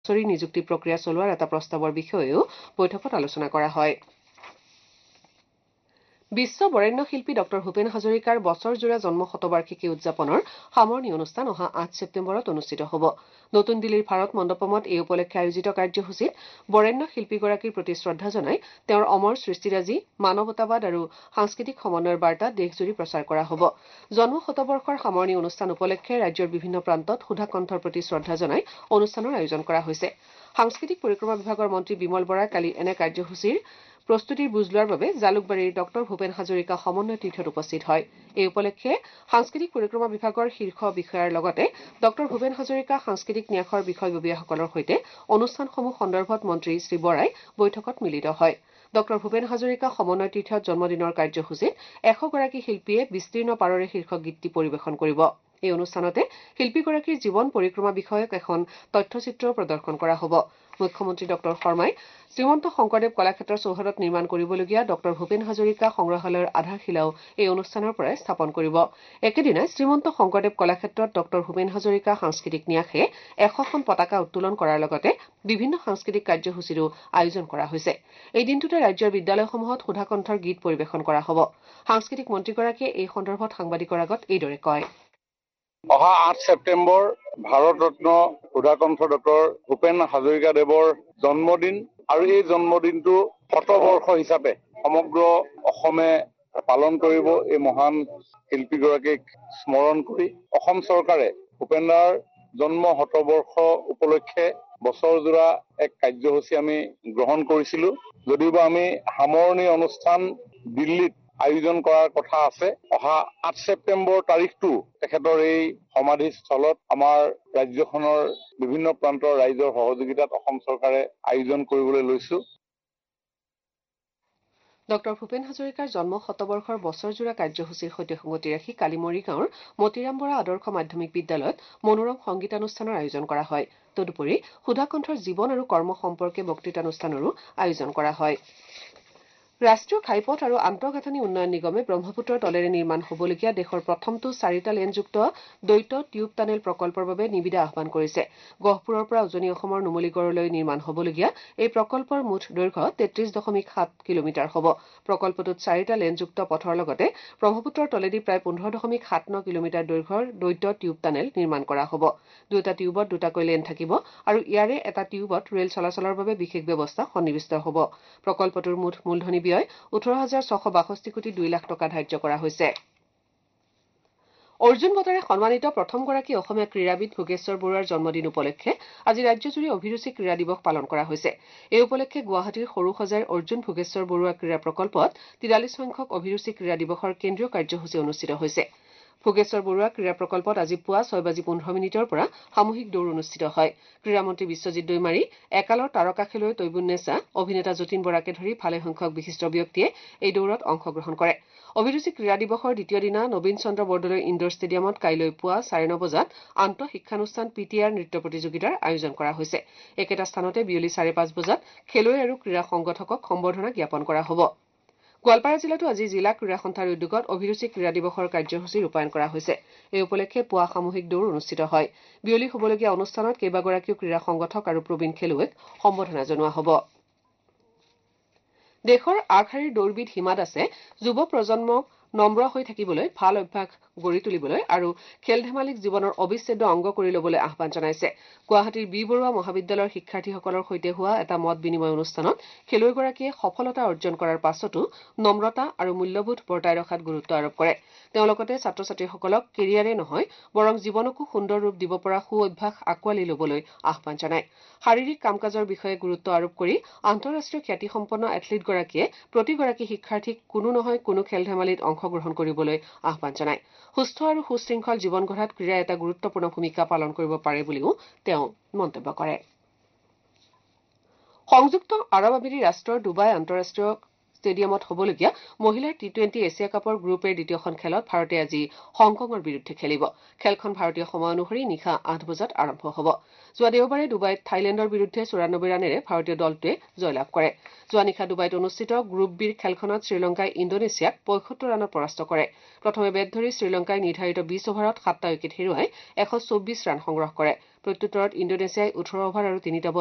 বছৰি নিযুক্তি প্ৰক্ৰিয়া চলোৱাৰ এটা প্ৰস্তাৱৰ বিষয়েও বৈঠকত আলোচনা কৰা হয়। বিশ্ব বৰেণ্য শিল্পী ড ভূপেন হাজৰিকাৰ বছৰজোৰা জন্ম শতবাৰ্ষিকী উদযাপনৰ সামৰণি অনুষ্ঠান অহা 8 ছেপ্টেম্বৰত অনুষ্ঠিত হ'ব। নতুন দিল্লীৰ ভাৰত মণ্ডপমত এই উপলক্ষে আয়োজিত কাৰ্যসূচীত বৰেণ্য শিল্পীগৰাকীৰ প্ৰতি শ্ৰদ্ধা জনাই তেওঁৰ অমৰ সৃষ্টিৰাজি, মানৱতাবাদ আৰু সাংস্কৃতিক সমন্বয়ৰ বাৰ্তা দেশজুৰি প্ৰচাৰ কৰা হ'ব। জন্ম শতবৰ্ষৰ সামৰণি অনুষ্ঠান উপলক্ষে ৰাজ্যৰ বিভিন্ন প্ৰান্তত সুধাকণ্ঠৰ প্ৰতি শ্ৰদ্ধা জনাই অনুষ্ঠানৰ আয়োজন কৰা হৈছে। সাংস্কৃতিক পৰিক্ৰমা বিভাগৰ মন্ত্ৰী বিমল বৰাই কালি এনে কাৰ্যসূচীৰ প্ৰস্তুতিৰ বুজ লোৱাৰ বাবে জালুকবাৰীৰ ড ভূপেন হাজৰিকা সমন্বয় তীৰ্থত উপস্থিত হয়। এই উপলক্ষে সাংস্কৃতিক পৰিক্ৰমা বিভাগৰ শীৰ্ষ বিষয়াৰ লগতে ড ভূপেন হাজৰিকা সাংস্কৃতিক ন্যাসৰ বিষয়ববীয়াসকলৰ সৈতে অনুষ্ঠানসমূহ সন্দৰ্ভত মন্ত্ৰী শ্ৰী বৰাই বৈঠকত মিলিত হয়। ড ভূপেন হাজৰিকা সমন্বয় তীৰ্থত জন্মদিনৰ কাৰ্যসূচীত 100 গৰাকী শিল্পীয়ে বিস্তীৰ্ণ পাৰৰে শীৰ্ষক গীতটি পৰিৱেশন কৰিব। এই অনুষ্ঠানতে শিল্পীগৰাকীৰ জীৱন পৰিক্ৰমা বিষয়ক এখন তথ্যচিত্ৰও প্ৰদৰ্শন কৰা হ'ব। মুখ্যমন্ত্ৰী ড শৰ্মাই শ্ৰীমন্ত শংকৰদেৱ কলাক্ষেত্ৰৰ চৌহদত নিৰ্মাণ কৰিবলগীয়া ড ভূপেন হাজৰিকা সংগ্ৰহালয়ৰ আধাৰশিলাও এই অনুষ্ঠানৰ পৰাই স্থাপন কৰিব। একেদিনাই শ্ৰীমন্ত শংকৰদেৱ কলাক্ষেত্ৰত ড ভূপেন হাজৰিকা সাংস্কৃতিক ন্যাসে 100খন পতাকা উত্তোলন কৰাৰ লগতে বিভিন্ন সাংস্কৃতিক কাৰ্যসূচীৰো আয়োজন কৰা হৈছে। এই দিনটোতে ৰাজ্যৰ বিদ্যালয়সমূহত সুধাকণ্ঠৰ গীত পৰিৱেশন কৰা হ'ব। সাংস্কৃতিক মন্ত্ৰীগৰাকীয়ে এই সন্দৰ্ভত সাংবাদিকৰ আগত এইদৰে কয়। অহা 8 ছেপ্টেম্বৰ ভাৰত ৰত্ন সুধাকণ্ঠ ডক্টৰ ভূপেন হাজৰিকাদেৱৰ জন্মদিন আৰু এই জন্মদিনটো শতবৰ্ষ হিচাপে সমগ্ৰ অসমে পালন কৰিব। এই মহান শিল্পীগৰাকীক স্মৰণ কৰি অসম চৰকাৰে ভূপেনদাৰ জন্ম শতবৰ্ষ উপলক্ষে বছৰজোৰা এক কাৰ্যসূচী আমি গ্ৰহণ কৰিছিলো। যদিওবা আমি সামৰণি অনুষ্ঠান দিল্লীত আয়োজন কৰাৰ কথা আছে। অহা 8 ছেপ্টেম্বৰ তাৰিখটো তেখেতৰ এই সমাধিস্থলত আমাৰ ৰাজ্যখনৰ বিভিন্ন প্ৰান্তৰ ৰাইজৰ সহযোগিতাত অসম চৰকাৰে আয়োজন কৰিবলৈ লৈছো। ড ভূপেন হাজৰিকাৰ জন্ম শতবৰ্ষৰ বছৰজোৰা কাৰ্যসূচীৰ সৈতে সংগতি ৰাখি কালি মৰিগাঁৱৰ মতিৰাম বৰা আদৰ্শ মাধ্যমিক বিদ্যালয়ত মনোৰম সংগীতানুষ্ঠানৰ আয়োজন কৰা হয়। তদুপৰি সুধাকণ্ঠৰ জীৱন আৰু কৰ্ম সম্পৰ্কে বক্তৃতানুষ্ঠানৰো আয়োজন কৰা হয়। ৰাষ্ট্ৰীয় ঘাইপথ আৰু আন্তঃগাঁথনি উন্নয়ন নিগমে ব্ৰহ্মপুত্ৰৰ তলেৰে নিৰ্মাণ হ'বলগীয়া দেশৰ প্ৰথমটো 4টা লেনযুক্ত দ্বৈত টিউব টানেল প্ৰকল্পৰ বাবে নিবিদা আহ্বান কৰিছে। গহপুৰৰ পৰা উজনি অসমৰ নুমলীগড়লৈ নিৰ্মাণ হ'বলগীয়া এই প্ৰকল্পৰ মুঠ দৈৰ্ঘ্য 33.7 কিলোমিটাৰ হ'ব। প্ৰকল্পটোত 4টা লেনযুক্ত পথৰ লগতে ব্ৰহ্মপুত্ৰৰ তলেদি প্ৰায় 15.79 কিলোমিটাৰ দৈৰ্ঘ্যৰ দ্বৈত টিউব টানেল নিৰ্মাণ কৰা হ'ব। দুটা টিউবত দুটাকৈ লেন থাকিব আৰু ইয়াৰে এটা টিউবত ৰেল চলাচলৰ বাবে বিশেষ ব্যৱস্থা সন্নিৱিষ্ট হ'ব। প্ৰকল্পটোৰ মুঠ মূলধনী ব্যয় 18,662 কোটি 2 লাখ টকা ধাৰ্য কৰা হৈছে। অৰ্জুন বঁটাৰে সন্মানিত প্ৰথমগৰাকী অসমীয়া ক্ৰীড়াবিদ ভোগেশ্বৰ বৰুৱাৰ জন্মদিন উপলক্ষে আজি ৰাজ্যজুৰি অভিৰুচি ক্ৰীড়া দিৱস পালন কৰা হৈছে। এই উপলক্ষে গুৱাহাটীৰ সৰুসজাইৰ অৰ্জুন ভোগেশ্বৰ বৰুৱা ক্ৰীড়া প্ৰকল্পত 43 সংখ্যক অভিৰুচি ক্ৰীড়া দিৱসৰ কেন্দ্ৰীয় কাৰ্যসূচী অনুষ্ঠিত হৈছে। ভোগেশ্বৰ বৰুৱা ক্ৰীড়া প্ৰকল্পত আজি পুৱা 6:15 পৰা সামূহিক দৌৰ অনুষ্ঠিত হয়। ক্ৰীড়ামন্ত্ৰী বিশ্বজিৎ দৈমাৰী, একালৰ তাৰকা খেলুৱৈ তৈবুন্নেছা, অভিনেতা যতীন বৰাকে ধৰি ভালেসংখ্যক বিশিষ্ট ব্যক্তিয়ে এই দৌৰত অংশগ্ৰহণ কৰে। অভিৰুচি ক্ৰীড়া দিৱসৰ দ্বিতীয় দিনা নবীন চন্দ্ৰ বৰদলৈ ইণ্ডোৰ ষ্টেডিয়ামত কাইলৈ পুৱা 9:30 বজাত আন্তঃশিক্ষানুষ্ঠান PTR নৃত্য প্ৰতিযোগিতাৰ আয়োজন কৰা হৈছে। একেটা স্থানতে বিয়লি 5:30 বজাত খেলুৱৈ আৰু ক্ৰীড়া সংগঠকক সম্বৰ্ধনা জ্ঞাপন কৰা হ'ব। গোৱালপাৰা জিলাতো আজি জিলা ক্ৰীড়া সন্থাৰ উদ্যোগত অভিৰুচি ক্ৰীড়া দিৱসৰ কাৰ্যসূচী ৰূপায়ণ কৰা হৈছে। এই উপলক্ষে পুৱা সামূহিক দৌৰ অনুষ্ঠিত হয়। বিয়লি হ'বলগীয়া অনুষ্ঠানত কেইবাগৰাকীও ক্ৰীড়া সংগঠক আৰু প্ৰবীণ খেলুৱৈক সম্বৰ্ধনা জনোৱা হ'ব। দেশৰ আগশাৰীৰ দৌৰবিদ হিমা দাসে যুৱ প্ৰজন্মক নম্ৰ হৈ থাকিবলৈ, ভাল অভ্যাস গঢ়ি তুলিবলৈ আৰু খেল ধেমালিক জীৱনৰ অবিচ্ছেদ্য অংগ কৰি ল'বলৈ আহ্বান জনাইছে। গুৱাহাটীৰ বি বৰুৱা মহাবিদ্যালয়ৰ শিক্ষাৰ্থীসকলৰ সৈতে হোৱা এটা মত বিনিময় অনুষ্ঠানত খেলুৱৈগৰাকীয়ে সফলতা অৰ্জন কৰাৰ পাছতো নম্ৰতা আৰু মূল্যবোধ বৰ্তাই ৰখাত গুৰুত্ব আৰোপ কৰে। তেওঁ লগতে ছাত্ৰ ছাত্ৰীসকলক কেৰিয়াৰে নহয় বৰং জীৱনকো সুন্দৰ ৰূপ দিব পৰা সু অভ্যাস আঁকোৱালি ল'বলৈ আহ্বান জনায়। শাৰীৰিক কাম কাজৰ বিষয়ে গুৰুত্ব আৰোপ কৰি আন্তঃৰাষ্ট্ৰীয় খ্যাতিসম্পন্ন এথলীটগৰাকীয়ে প্ৰতিগৰাকী শিক্ষাৰ্থীক কোনো নহয় কোনো খেল ধেমালিত অংশগ্ৰহণ কৰিবলৈ আহ্বান জনায়। সুস্থ আৰু সুশৃংখল জীৱন গঢ়াত ক্ৰীড়াই এটা গুৰুত্বপূৰ্ণ ভূমিকা পালন কৰিব পাৰে বুলিও তেওঁ মন্তব্য কৰে। সংযুক্ত আৰৱ আমিৰি ৰাষ্ট্ৰৰ ডুবাই আন্তঃৰাষ্ট্ৰীয় ষ্টেডিয়ামত হ'বলগীয়া মহিলাৰ টি-20 এছিয়া কাপৰ গ্ৰুপ এৰ দ্বিতীয়খন খেলত ভাৰতে আজি হংকঙৰ বিৰুদ্ধে খেলিব খেলখন ভাৰতীয় সময় অনুসৰি নিশা 8 বজাত আৰম্ভ হ'ব যোৱা দেওবাৰে ডুবাইত থাইলেণ্ডৰ বিৰুদ্ধে 94 ৰানেৰে ভাৰতীয় দলটোৱে জয়লাভ কৰে যোৱা নিশা ডুবাইত অনুষ্ঠিত গ্ৰুপ বিৰ খেলখনত শ্ৰীলংকাই ইণ্ডোনেছিয়াক 75 ৰানত পৰাস্ত কৰে প্ৰথমে বেট ধৰি শ্ৰীলংকাই নিৰ্ধাৰিত 20 অভাৰত 7টা উইকেট হেৰুৱাই 124 ৰান সংগ্ৰহ কৰে প্ৰত্যুত্তৰত ইণ্ডোনেছিয়াই 18 অভাৰ আৰু 3টা